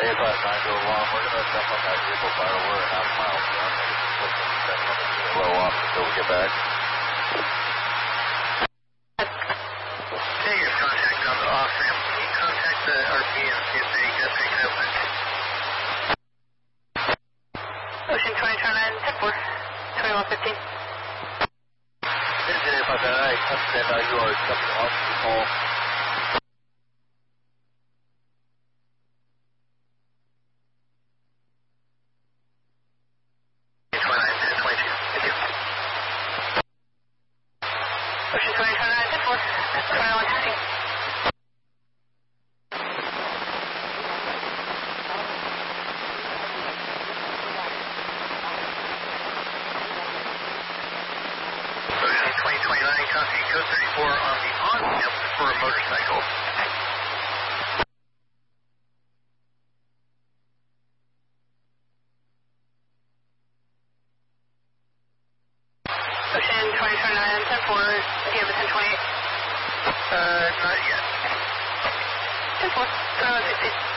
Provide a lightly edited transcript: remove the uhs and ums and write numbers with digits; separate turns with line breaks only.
A59 go long. We're going to jump on that vehicle by we're a half mile from it. Low off until we get back.
Negative contact on the off ramp. Can you contact the RP and see if they got picked up?
Ocean 2029, 10-4, 2115.
This is A59. Stand by, you are jumping off the call.
Ocean 2029, 10-4, 2115.
Ocean 2029, copy code 34 on the on-ramp for a motorcycle.
Ocean 2029, 10-4, do you have a 1028?
Not yet.
10-4, 2115.